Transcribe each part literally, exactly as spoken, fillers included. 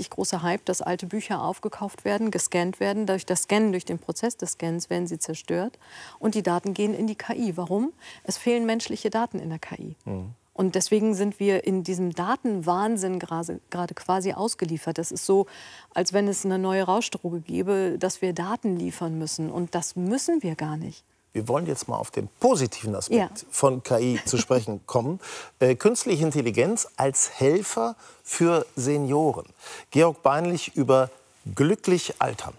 richtig große Hype, dass alte Bücher aufgekauft werden, gescannt werden. Durch das Scannen, durch den Prozess des Scans werden sie zerstört. Und die Daten gehen in die K I. Warum? Es fehlen menschliche Daten in der K I. Mhm. Und deswegen sind wir in diesem Datenwahnsinn gerade quasi ausgeliefert. Das ist so, als wenn es eine neue Rauschdroge gäbe, dass wir Daten liefern müssen. Und das müssen wir gar nicht. Wir wollen jetzt mal auf den positiven Aspekt ja. von K I zu sprechen kommen. Äh, künstliche Intelligenz als Helfer für Senioren. Georg Beinlich über glücklich altern.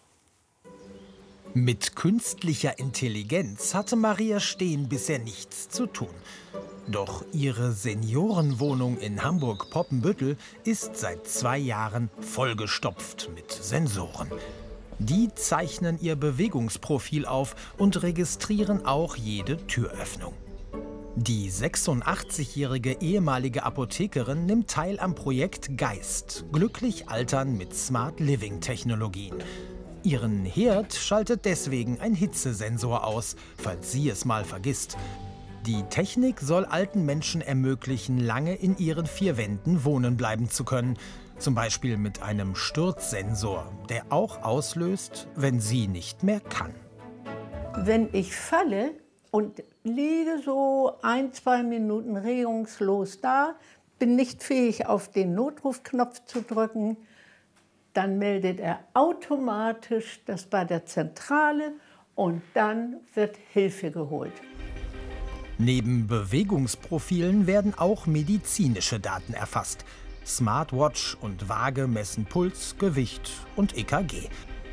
Mit künstlicher Intelligenz hatte Maria Steen bisher nichts zu tun. Doch ihre Seniorenwohnung in Hamburg-Poppenbüttel ist seit zwei Jahren vollgestopft mit Sensoren. Die zeichnen ihr Bewegungsprofil auf und registrieren auch jede Türöffnung. Die sechsundachtzig-jährige ehemalige Apothekerin nimmt teil am Projekt Geist, glücklich altern mit Smart Living Technologien. Ihren Herd schaltet deswegen ein Hitzesensor aus, falls sie es mal vergisst. Die Technik soll alten Menschen ermöglichen, lange in ihren vier Wänden wohnen bleiben zu können. Zum Beispiel mit einem Sturzsensor, der auch auslöst, wenn sie nicht mehr kann. Wenn ich falle und liege so ein, zwei Minuten regungslos da, bin nicht fähig, auf den Notrufknopf zu drücken, dann meldet er automatisch das bei der Zentrale und dann wird Hilfe geholt. Neben Bewegungsprofilen werden auch medizinische Daten erfasst. Smartwatch und Waage messen Puls, Gewicht und E K G.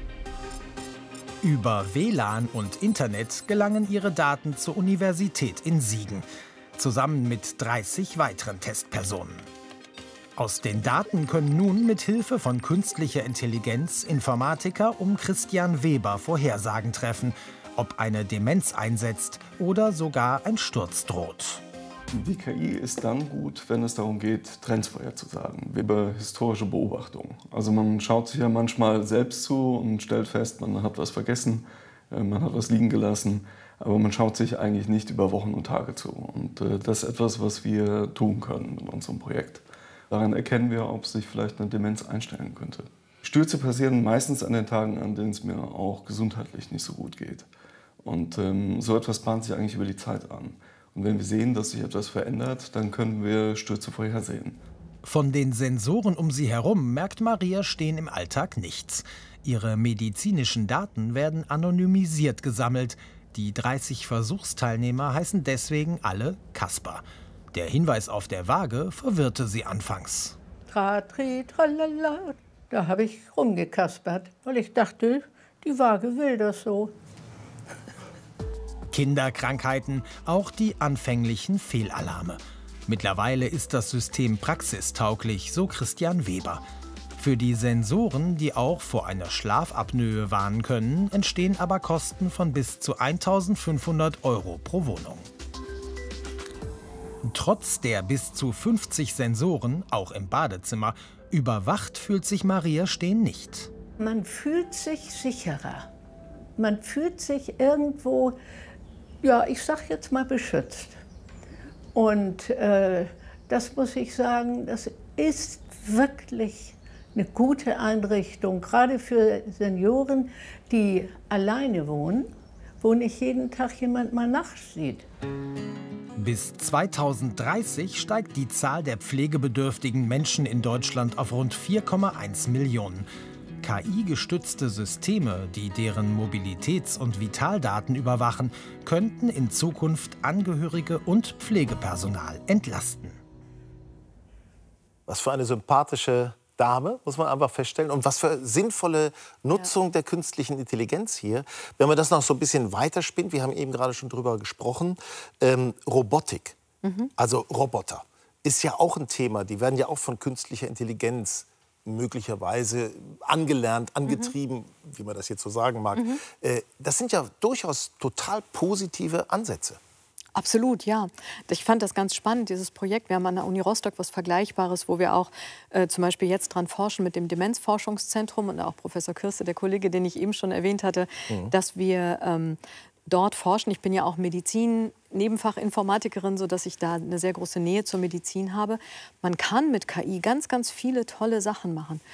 Über W L A N und Internet gelangen ihre Daten zur Universität in Siegen, zusammen mit dreißig weiteren Testpersonen. Aus den Daten können nun mit Hilfe von künstlicher Intelligenz Informatiker um Christian Weber Vorhersagen treffen, ob eine Demenz einsetzt oder sogar ein Sturz droht. Die K I ist dann gut, wenn es darum geht, Trends vorherzusagen, über historische Beobachtungen. Also man schaut sich ja manchmal selbst zu und stellt fest, man hat was vergessen, man hat was liegen gelassen, aber man schaut sich eigentlich nicht über Wochen und Tage zu. Und das ist etwas, was wir tun können in unserem Projekt. Daran erkennen wir, ob sich vielleicht eine Demenz einstellen könnte. Stürze passieren meistens an den Tagen, an denen es mir auch gesundheitlich nicht so gut geht. Und ähm, so etwas bahnt sich eigentlich über die Zeit an. Und wenn wir sehen, dass sich etwas verändert, dann können wir Stürze vorhersehen. Von den Sensoren um sie herum merkt Maria Steen im Alltag nichts. Ihre medizinischen Daten werden anonymisiert gesammelt. Die dreißig Versuchsteilnehmer heißen deswegen alle Kasper. Der Hinweis auf der Waage verwirrte sie anfangs. Tra, tri, tralala. Da habe ich rumgekaspert, weil ich dachte, die Waage will das so. Kinderkrankheiten, auch die anfänglichen Fehlalarme. Mittlerweile ist das System praxistauglich, so Christian Weber. Für die Sensoren, die auch vor einer Schlafapnoe warnen können, entstehen aber Kosten von bis zu eintausendfünfhundert Euro pro Wohnung. Trotz der bis zu fünfzig Sensoren, auch im Badezimmer, überwacht fühlt sich Maria Steen nicht. Man fühlt sich sicherer. Man fühlt sich irgendwo, ja, ich sag jetzt mal beschützt. Und äh, das muss ich sagen, das ist wirklich eine gute Einrichtung, gerade für Senioren, die alleine wohnen, wo nicht jeden Tag jemand mal nachsieht. Bis zweitausenddreißig steigt die Zahl der pflegebedürftigen Menschen in Deutschland auf rund vier Komma eins Millionen. K I-gestützte Systeme, die deren Mobilitäts- und Vitaldaten überwachen, könnten in Zukunft Angehörige und Pflegepersonal entlasten. Was für eine sympathische Dame, muss man einfach feststellen. Und was für sinnvolle Nutzung ja. der künstlichen Intelligenz hier. Wenn man das noch so ein bisschen weiterspinnt, wir haben eben gerade schon drüber gesprochen, ähm, Robotik, mhm. also Roboter, ist ja auch ein Thema. Die werden ja auch von künstlicher Intelligenz möglicherweise angelernt, angetrieben, mhm. wie man das jetzt so sagen mag. Mhm. Äh, das sind ja durchaus total positive Ansätze. Absolut, ja. Ich fand das ganz spannend, dieses Projekt. Wir haben an der Uni Rostock was Vergleichbares, wo wir auch äh, zum Beispiel jetzt dran forschen mit dem Demenzforschungszentrum und auch Professor Kirste, der Kollege, den ich eben schon erwähnt hatte, mhm. dass wir ähm, dort forschen. Ich bin ja auch Medizin, Nebenfachinformatikerin, sodass ich da eine sehr große Nähe zur Medizin habe. Man kann mit K I ganz, ganz viele tolle Sachen machen.